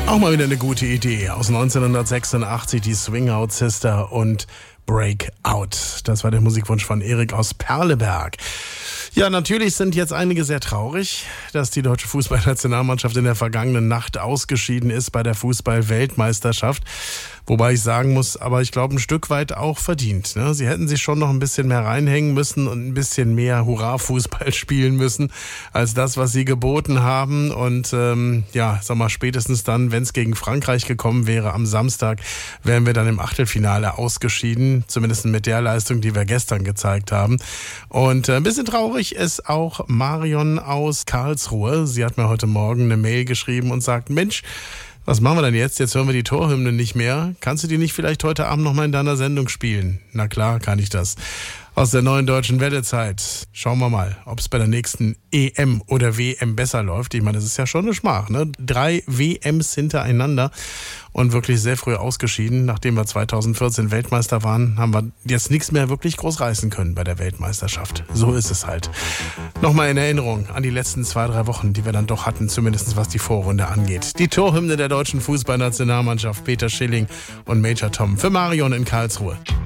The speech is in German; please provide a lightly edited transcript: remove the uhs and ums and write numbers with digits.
Auch mal wieder eine gute Idee. Aus 1986 die Swing Out Sister und Breakout. Das war der Musikwunsch von Erik aus Perleberg. Ja, natürlich sind jetzt einige sehr traurig, dass die deutsche Fußballnationalmannschaft in der vergangenen Nacht ausgeschieden ist bei der Fußball-Weltmeisterschaft. Wobei ich sagen muss, aber ich glaube ein Stück weit auch verdient. Ne? Sie hätten sich schon noch ein bisschen mehr reinhängen müssen und ein bisschen mehr Hurra-Fußball spielen müssen, als das, was sie geboten haben. Und spätestens dann, wenn es gegen Frankreich gekommen wäre am Samstag, wären wir dann im Achtelfinale ausgeschieden. Zumindest mit der Leistung, die wir gestern gezeigt haben. Und ein bisschen traurig ist auch Marion aus Karlsruhe. Sie hat mir heute Morgen eine Mail geschrieben und sagt, Mensch, was machen wir denn jetzt? Jetzt hören wir die Torhymne nicht mehr. Kannst du die nicht vielleicht heute Abend noch mal in deiner Sendung spielen? Na klar, kann ich das. Aus der neuen deutschen Wellezeit. Schauen wir mal, ob es bei der nächsten EM oder WM besser läuft. Ich meine, das ist ja schon eine Schmach, ne? 3 WMs hintereinander und wirklich sehr früh ausgeschieden. Nachdem wir 2014 Weltmeister waren, haben wir jetzt nichts mehr wirklich groß reißen können bei der Weltmeisterschaft. So ist es halt. Nochmal in Erinnerung an die letzten 2-3 Wochen, die wir dann doch hatten, zumindest was die Vorrunde angeht. Die Torhymne der deutschen Fußballnationalmannschaft, Peter Schilling und Major Tom für Marion in Karlsruhe.